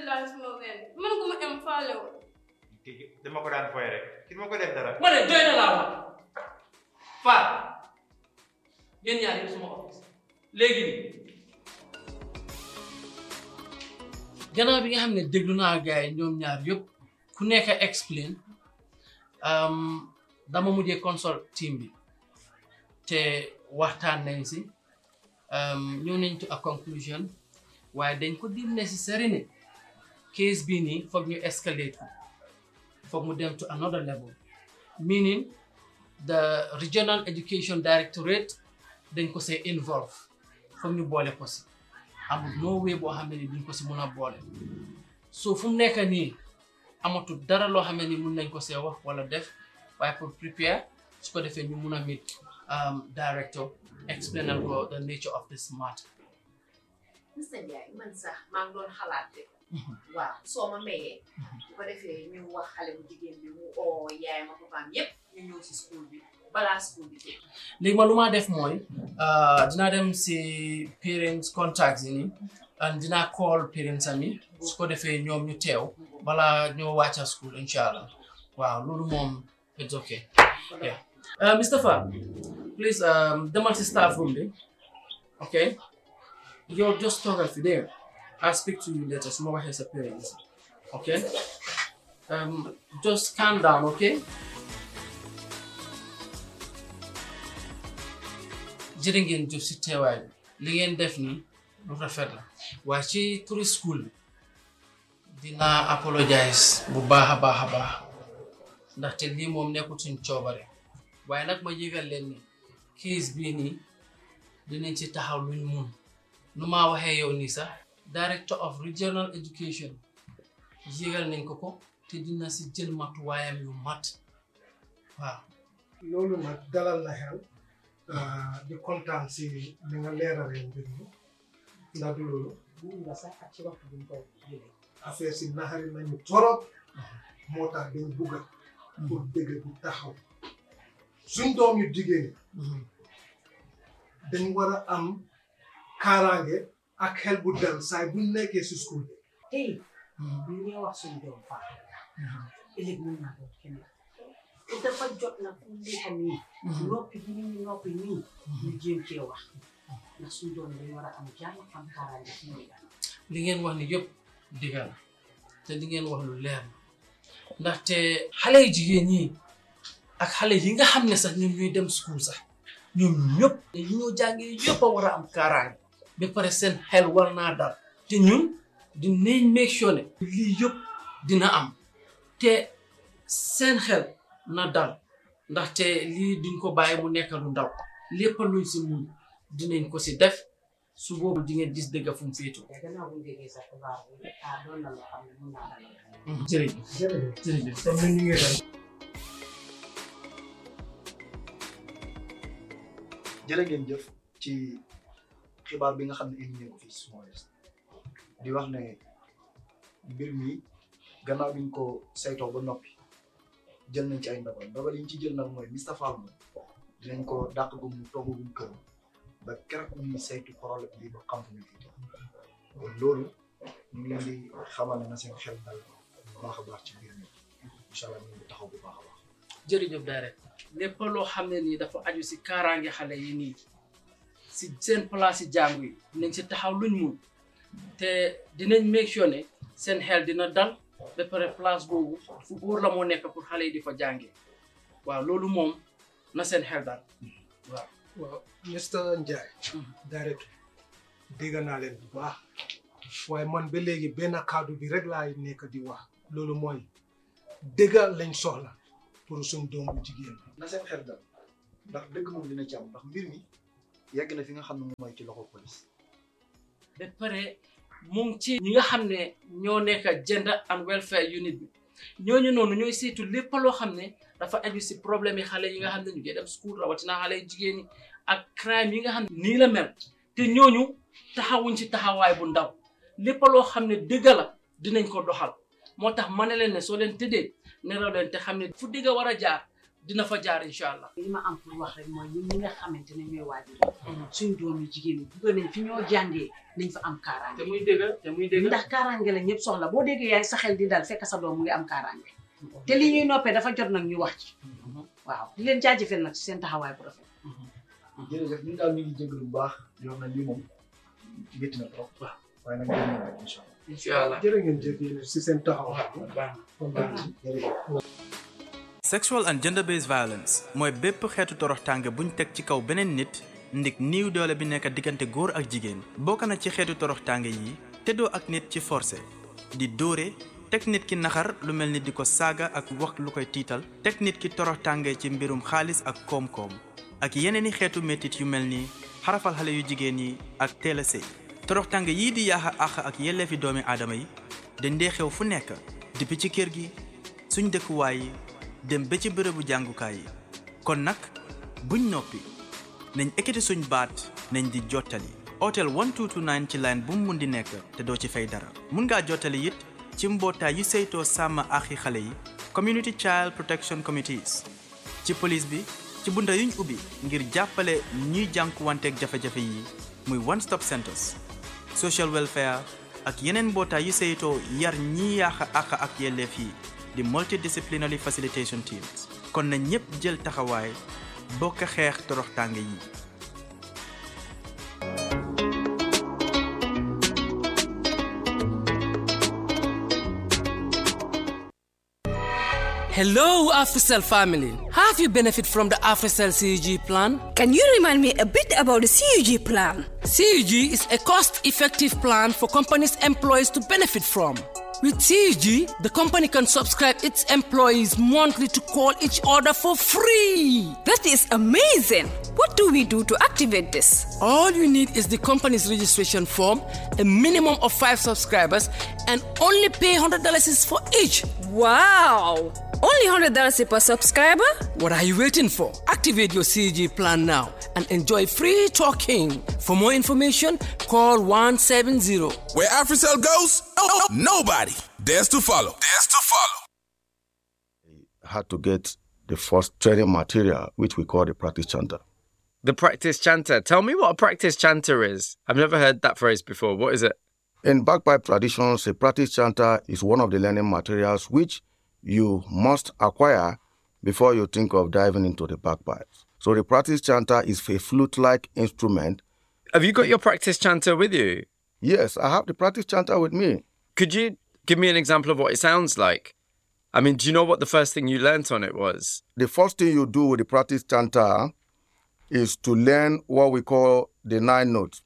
laa suma ween man ko ma am faale woon. dama ko daan foy rek ki ma ko def dara. ma ne doy na laa wax Faat yéen ñaar yëpp suma office léegi nii gannaaw bi nga xam ne déglu naa gars yi ñoom ñaar yëpp ku nekk explain dama mujjee consult team bi te waxtaan nañ si ñëw nañ to a conclusion waaye dañ ko dim necessary ne case bii nii foog ñu escalate ko foog mu dem to another level meaning the regional education directorate dañ ko see involve foog ñu boole ko si amul no way boo xam ne duñ ko si mun a boole so fu mu nekk nii amatul dara loo xam ne mun nañ ko see wax wala def waaye pour prepare su ko defee ñu mun a meet director explainal ko the nature of this matter. Mr. Ndiaye man sax maa ngi doon xalaat de waaw soo ma mayee bu ko defee ñu wax xale bu jigéen bi mu oo yaayam ak papaam yépp ñu ñëw si school bi balaa school bi tëj. léegi ma lu maa def mooy dinaa dem si parents contacts yi nii and dinaa call parents ami su ko defee ñoom ñu teew balaa ñoo wàcca school incha allah waaw loolu moom it's okay yeah. Mr. Fa please demal si staff room bi okay you're just talking to there. I'll speak to you later. Some of his parents. Okay? Just calm down, okay? jërë ngeen jëf si teewaay li ngeen def ni lu rafet la waaye ci turi school dinaa apologize bu baax a baax ndaxte lii moom nekkul suñ coobare waaye nag ma yëgal leen ni case bii nii dinañ ci taxaw luñ mun nu maa waxee yow nii sax director of regional education yëgal nañ ko te dina si jël matuwaayam yu mat waaw. loolu nag dalal na xel di kontaan si li nga leeralee mbir mi ndax du loolu mun nga sax ak ci waxtu bi ñu koy jëlee affaire si naxari nañu torop moo tax dañ bugga pour dëgg bi taxaw suñ doom yu jigéen dañ war a am kaaraange ak xel bu dal saay buñ nekkee si school bi tey ñu ngi wax suñu doom fa ëllëg mën naa doon kenn te dafa jot na fu nekk nii noppi bi ñu noppi nii ñu jéem cee wax ndax suñu doom dañ war a am jàmm am kaaraange ci ñi li ngeen wax ni yëpp dëgg la te li ngeen wax lu leer ndaxte xale yu jigéen ñi ak xale yi nga xam ne sax ñoom ñuy dem school sax ñoom ñëpp yi ñoo jàngee yëpp a war a am kaaraange ba pare seen xel war naa dal te ñun dinañ make sure ne lii yëpp dina am te seen xel na dal ndaxte lii duñ ko bàyyi mu nekk lu ndaw lépp luñ si mun dinañ ko si def su boobu di ngeen gis dëgg fu mu féetu. gannaaw bu ñu déggee sa xibaar bi doon na loo xam ne mun naa dalal. jërëjëf comme ni ñu ngi dem. jërë ngeen jëf ci xibaar bi nga xam ne indi ngeen ko fii si Small West di wax ne mbir mi gannaaw bi ñu ko saytoo ba noppi jël nañ ci ay ndogal yi ñu ci jël nag mooy Mr Fall moom dinañ ko dàq gu mu toogagum kër ba keroog ñuy saytu problème bi ba xam fu ñu fi kon loolu ñu ngi leen di xamal ne na seen xel dal bu baax a baax ci mbir mi incha allah ñu ngi taxaw bu baax a baax. jërëjëf direct lépp loo xam ne nii dafa aju si kaaraange xale yi nii si seen place yi jàngu yi dinañ si taxaw luñ mun te dinañ make sure ne seen xel dina dal ba pare place boobu fu góor la moo nekk pour xale yi di fa jàngee waaw loolu moom na seen xel dal waaw. waaw Mr Ndiaye direct dégg naa leen bu baax waaye man ba léegi benn kàddu bi rek laay nekk di wax loolu mooy dëgg lañ soxla pour suñ doom bu jigéen bi. na seen xel dal ndax dëgg moom dina ci am ndax mbir mi yegg na fi nga xam ne mooy ci loxo police. ba pare mu ngi ci ñi nga xam ne ñoo nekk gender and welfare unit bi ñooñu noonu ñooy saytu lépp loo xam ne dafa aju si problème yi xale yi nga xam ne ñu ngi dem school rawatina xale yu jigéen ñi ak crime yi nga xam ne nii la mel te ñooñu taxawuñ ci taxawaay bu ndaw lépp loo xam ne dëgg la dinañ ko doxal moo tax ma ne leen ne soo leen tëddee nelaw leen te xam ne fu dëgg war a jaar dina fa jaar incha allah. li ma am pour wax rek mooy ñun ñi nga xamante ne ñooy waajur suñ doom yi jigéen ñi bëgg nañ fi ñoo jàngee nañ fa am kaaraange. te muy dëgg. ndax kaaraange la ñëpp soxla boo déggee yaay sa xel di dal fekk sa doom mu ngi am kaaraange te li ñuy noppee dafa jot nag ñu wax ci waaw di leen jaajëfal nag ci seen taxawaay bu rafet. jërëjëf ñun daal ñu ngi jégalu bu baax di wax na lii moom métti na trop. waaw waaye nag dinañ ñëw incha allah. incha allah jërë ngeen jëf yéen si seen taxawaay. Sexual and gender-based violence mooy bépp xeetu toroxtaange buñ teg ci kaw beneen nit ndik niiw doole bi nekk diggante góor ak jigéen bokk na ci xeetu toroxtaange yi teddoo ak nit ci forcé di dóore teg nit ki naxar lu mel ni di ko saaga ak wax lu koy tiital teg nit ki toroxtaange ci mbirum xaalis ak koom-koom ak yeneeni xeetu métit yu mel ni xarafal xale yu jigéen yi ak teel a sëy toroxtaange yii di yaaxa àq ak yelleefi doomi aadama yi dañ dee xew fu nekk depuis ci kër gi suñ dëkkuwaay yi dem ba ci bërëbu jàngukaay yi kon nag buñ noppi nañ ekkati suñ baat nañ di jottali hôtel 1229 ci line bu mu mun di nekk te doo ci fay dara mun ngaa jottali it ci mbootaay yu saytoo sàmm axi xale yi community child protection committees ci police bi ci bunta yuñ ubbi ngir jàppale ñuy jànkuwanteeg jafe-jafe yi muy one stop centers social welfare ak yeneen mbootaay yu saytoo yar ñi yaaxa àq ak yelleef yi di multidisciplinary facilitation teams kon na ñépp jël taxawaay bokk xeex toroxtaange yi. Hello, AfriCell family. Have you benefit from the AfriCell CUG plan? Can you remind me a bit about the CUG plan? CUG is a cost-effective plan for companies' employees to benefit from. With CUG, the company can subscribe its employees monthly to call each other for free. That is amazing. What do we do to activate this? All you need is the company's registration form, a minimum of 5 subscribers, and only pay $100 for each. Wow! Only $100 per subscriber? What are you waiting for? Activate your CUG plan now and enjoy free talking. For more information, call 170. Where AfriCell goes, nobody dares to follow. I had to get the first training material, which we call the practice chanter. The practice chanter. Tell me what a practice chanter is. I've never heard that phrase before. What is it? In bagpipe traditions, a practice chanter is one of the learning materials which you must acquire before you think of diving into the bagpipes. So the practice chanter is a flute-like instrument. Have you got your practice chanter with you? Yes, I have the practice chanter with me. Could you give me an example of what it sounds like? I mean, do you know what the first thing you learnt on it was? The first thing you do with the practice chanter is to learn what we call the 9 notes.